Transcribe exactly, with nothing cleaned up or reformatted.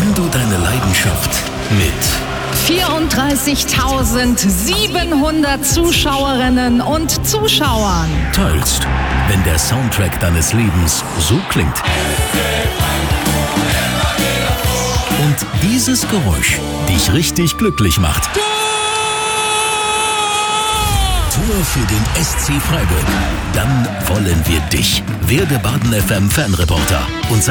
Wenn du deine Leidenschaft mit vierunddreißigtausendsiebenhundert Zuschauerinnen und Zuschauern teilst, wenn der Soundtrack deines Lebens so klingt und dieses Geräusch dich richtig glücklich macht. Tor für den S C Freiburg. Dann wollen wir dich. Werde Baden F M Fanreporter und